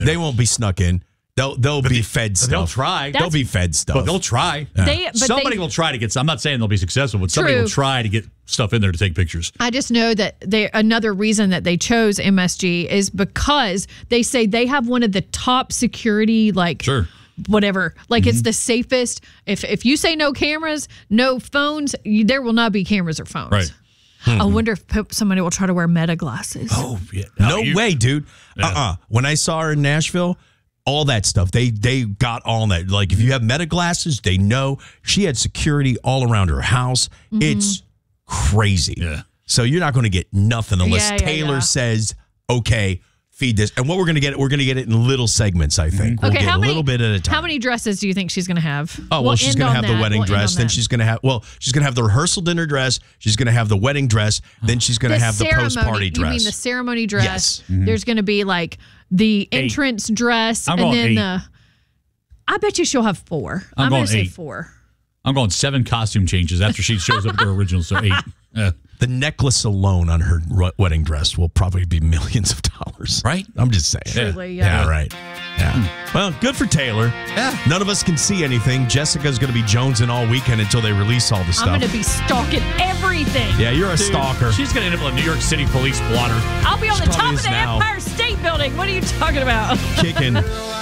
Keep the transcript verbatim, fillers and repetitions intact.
They won't be snuck in. They'll they'll But be they- fed but stuff. they'll try. They'll be fed stuff. But they'll try. They, but somebody they, will try to get. I'm not saying they'll be successful, but somebody True. will try to get stuff in there to take pictures. I just know that they another reason that they chose M S G is because they say they have one of the top security, like Sure. whatever, like it's the safest. If if you say no cameras, no phones, you, there will not be cameras or phones. Right. I wonder if p- somebody will try to wear Meta glasses. Oh yeah. No you- way, dude. Yeah. Uh-uh. When I saw her in Nashville, all that stuff, they they got all that. Like, if you have Meta glasses, they know. She had security all around her house. Mm-hmm. It's crazy. Yeah. So you're not going to get nothing unless Yeah, yeah, Taylor yeah. says, okay, feed this. And what we're going to get, we're going to get it in little segments, I think. We'll Okay, get how a many little bit at a time. How many dresses do you think she's going to have? Oh, well, We'll she's end going to on have the that. wedding We'll end dress. on Then that. she's going to have, well, she's going to have the rehearsal dinner dress. She's going to have the wedding dress. Then she's going to have the ceremony- post-party dress. You mean the ceremony dress? Yes. There's going to be like the Eight. entrance dress, I'm and going then eight. the. I bet you she'll have four. I'm I'm, going going to say eight. four. I'm going seven costume changes after she shows up at her original. So eight. Yeah. The necklace alone on her ru- wedding dress will probably be millions of dollars. Right? I'm just saying. Truly, yeah. Yeah, right. Yeah. Well, good for Taylor. Yeah. None of us can see anything. Jessica's going to be jonesing all weekend until they release all the stuff. I'm going to be stalking everything. yeah, you're a Dude, stalker. She's going to end up on a New York City police blotter. I'll be on She the top probably of is the now. Empire State Building. What are you talking about? Kicking.